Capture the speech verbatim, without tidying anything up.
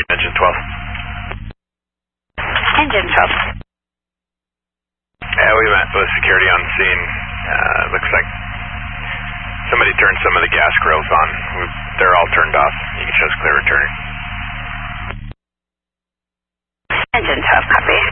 engine twelve. Engine twelve. Yeah, we met with security on scene. Uh, looks like somebody turned some of the gas grills on. They're all turned off. You can show us clear return. Engine twelve, copy.